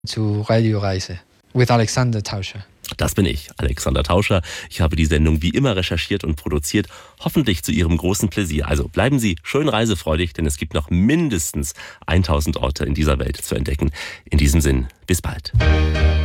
zu Radioreise with Alexander Tauscher. Das bin ich, Alexander Tauscher. Ich habe die Sendung wie immer recherchiert und produziert, hoffentlich zu Ihrem großen Pläsier. Also bleiben Sie schön reisefreudig, denn es gibt noch mindestens 1000 Orte in dieser Welt zu entdecken. In diesem Sinn, bis bald.